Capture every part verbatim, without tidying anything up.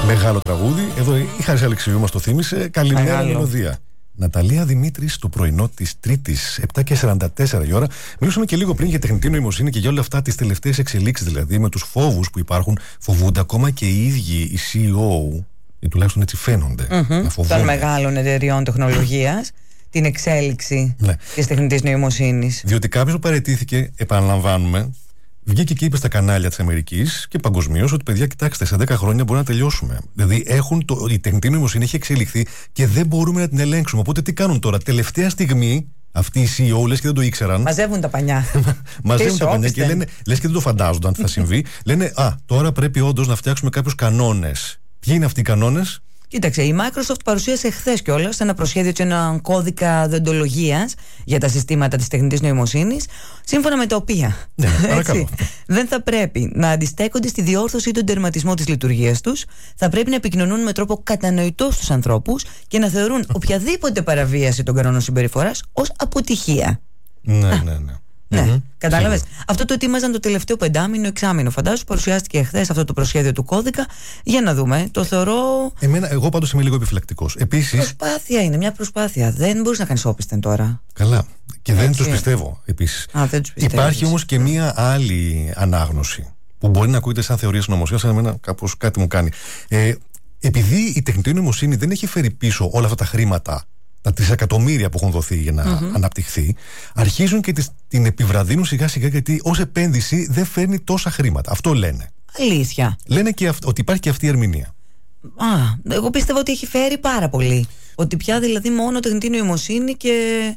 Μεγάλο τραγούδι. Εδώ η Χάρης Αλεξιού μας το θύμισε. Καλημέρα, μελωδία. Ναταλία Δημήτρης, το πρωινό της Τρίτης, επτά και σαράντα τέσσερα η ώρα. Μιλούσαμε και λίγο πριν για τεχνητή νοημοσύνη και για όλα αυτά, τις τελευταίες εξελίξεις δηλαδή, με τους φόβους που υπάρχουν. Φοβούνται ακόμα και οι ίδιοι οι σι ι ο, ή τουλάχιστον έτσι φαίνονται. Mm-hmm. Των μεγάλων εταιριών τεχνολογίας, την εξέλιξη ναι. της τεχνητής νοημοσύνης. Διότι κάποιος παραιτήθηκε, επαναλαμβάνουμε. Βγήκε και είπε στα κανάλια της Αμερικής και παγκοσμίως ότι παιδιά, κοιτάξτε, σε δέκα χρόνια μπορεί να τελειώσουμε. Δηλαδή έχουν το, η τεχνητή νοημοσύνη έχει εξελιχθεί και δεν μπορούμε να την ελέγξουμε. Οπότε τι κάνουν τώρα, τελευταία στιγμή αυτοί οι σι ι ο λες και δεν το ήξεραν. Μαζεύουν τα πανιά. Μαζεύουν τα πανιά και λένε, λες και δεν το φαντάζονταν τι θα συμβεί. Λένε, α, τώρα πρέπει όντως να φτιάξουμε κάποιους κανόνες. Ποιοι είναι αυτοί οι κανόνες? Κοίταξε, η Microsoft παρουσίασε χθες κιόλας ένα προσχέδιο και έναν κώδικα δεοντολογίας για τα συστήματα της τεχνητής νοημοσύνης, σύμφωνα με τα οποία ναι, έτσι, δεν θα πρέπει να αντιστέκονται στη διόρθωση ή τον τερματισμό της λειτουργίας τους, θα πρέπει να επικοινωνούν με τρόπο κατανοητό στους ανθρώπους και να θεωρούν οποιαδήποτε παραβίαση των κανόνων συμπεριφοράς ως αποτυχία. Ναι, ναι, ναι. Ναι, mm-hmm. κατάλαβες. Αυτό το ετοίμαζαν το τελευταίο πεντάμινο, εξάμινο. Φαντάζομαι παρουσιάστηκε χθες αυτό το προσχέδιο του κώδικα. Για να δούμε. Το θεωρώ. Εμένα, εγώ πάντως είμαι λίγο επιφυλακτικός. Επίσης. Προσπάθεια είναι, μια προσπάθεια. Δεν μπορείς να κάνεις όπισθεν τώρα. Καλά. Και δεν τους πιστεύω επίσης. Α, δεν τους πιστεύω. Υπάρχει όμως και μια άλλη ανάγνωση που μπορεί να ακούγεται σαν θεωρία συνωμοσίας, αλλά εμένα κάπως κάτι μου κάνει. Ε, επειδή η τεχνητή νοημοσύνη δεν έχει φέρει πίσω όλα αυτά τα χρήματα, τα τρισεκατομμύρια που έχουν δοθεί για να mm-hmm. αναπτυχθεί, αρχίζουν και τις, την επιβραδύνουν σιγά σιγά, γιατί ως επένδυση δεν φέρνει τόσα χρήματα. Αυτό λένε. Αλήθεια. Λένε και αυ, ότι υπάρχει και αυτή η ερμηνεία. Α, εγώ πίστευα ότι έχει φέρει πάρα πολύ. Ότι πια δηλαδή μόνο τεχνητή νοημοσύνη και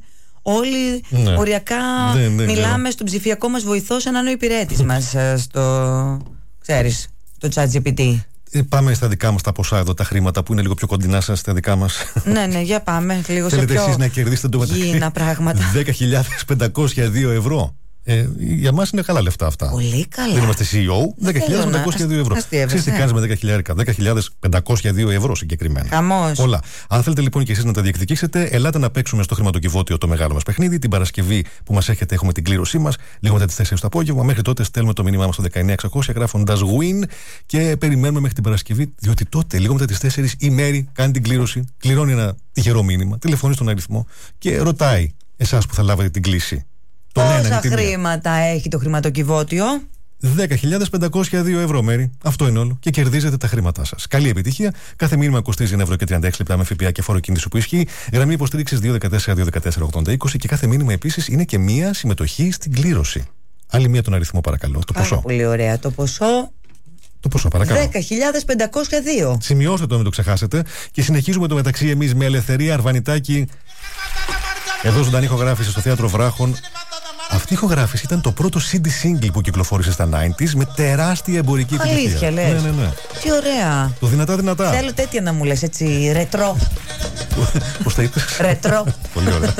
όλοι ναι. οριακά ναι, ναι, μιλάμε ναι. στον ψηφιακό μας βοηθό σαν να είναι ο υπηρέτης μας στο, ξέρεις, το ChatGPT. Πάμε στα δικά μας τα ποσά εδώ, τα χρήματα που είναι λίγο πιο κοντινά σας, στα δικά μας. Ναι, ναι, για πάμε λίγο σε πιο. Θέλετε εσείς να κερδίσετε το μεταξύ δέκα χιλιάδες πεντακόσια δύο ευρώ. Ε, για μας είναι καλά λεφτά αυτά. Πολύ καλά. Δεν είμαστε σι ι ο. δέκα χιλιάδες πεντακόσια δύο ευρώ. Ξέρεις τι κάνεις με δέκα χιλιάδες πεντακόσια δύο ευρώ συγκεκριμένα. Χαμός. Πολλά. Αν θέλετε λοιπόν και εσείς να τα διεκδικήσετε, ελάτε να παίξουμε στο χρηματοκιβώτιο το μεγάλο μας παιχνίδι. Την Παρασκευή που μας έχετε, έχουμε την κλήρωσή μας. Λίγο μετά τις τέσσερις το απόγευμα. Μέχρι τότε στέλνουμε το μήνυμά μας στο δεκαεννιά εξακόσια γράφοντας win και περιμένουμε μέχρι την Παρασκευή, διότι τότε λίγο μετά τις τέσσερις η Μέρη κάνει την κλήρωση, κληρώνει ένα τυχερό μήνυμα, τηλεφωνεί στον αριθμό και ρωτάει εσάς που θα λάβετε την κλήση. Πόσα χρήματα έχει το χρηματοκιβώτιο? δέκα χιλιάδες πεντακόσια δύο ευρώ, Μέρη. Αυτό είναι όλο. Και κερδίζετε τα χρήματά σας. Καλή επιτυχία. Κάθε μήνυμα κοστίζει ένα ευρώ και τριάντα έξι λεπτά με ΦΠΑ και φόρο κίνηση που ισχύει. Γραμμή υποστήριξης δύο ένα τέσσερα δύο ένα τέσσερα ογδόντα είκοσι και κάθε μήνυμα επίσης είναι και μία συμμετοχή στην κλήρωση. Άλλη μία τον αριθμό, παρακαλώ. Το ποσό. Πάρα πολύ ωραία. Το ποσό. Το ποσό, παρακαλώ. δέκα χιλιάδες πεντακόσια δύο. Σημειώστε το, μην το ξεχάσετε. Και συνεχίζουμε το μεταξύ εμείς με Ελευθερία Αρβανιτάκη. Εδώ ζωντανή ηχογράφηση στο Θέατρο Βράχων. Αυτή η ηχογράφηση ήταν το πρώτο σι ντι single που κυκλοφόρησε στα ενενήντα με τεράστια εμπορική επιτυχία. Αλήθεια, λες. Ναι, ναι, ναι. Τι ωραία. Το δυνατά δυνατά. Θέλω τέτοια να μου λες, έτσι, ρετρό. Πώς τα είπες? Ρετρό. Πολύ ωραία.